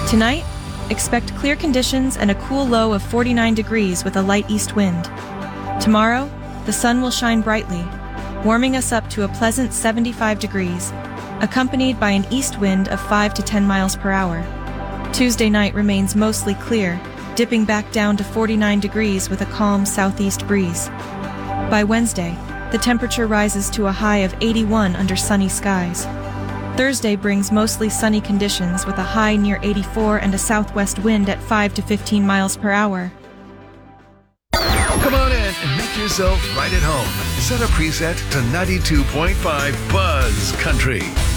Tonight, expect clear conditions and a cool low of 49 degrees with a light east wind. Tomorrow, the sun will shine brightly, warming us up to a pleasant 75 degrees, accompanied by an east wind of 5 to 10 miles per hour. Tuesday night remains mostly clear, dipping back down to 49 degrees with a calm southeast breeze. By Wednesday, the temperature rises to a high of 81 under sunny skies. Thursday brings mostly sunny conditions with a high near 84 and a southwest wind at 5 to 15 miles per hour. Come on in and make yourself right at home. Set a preset to 92.5 Buzz Country.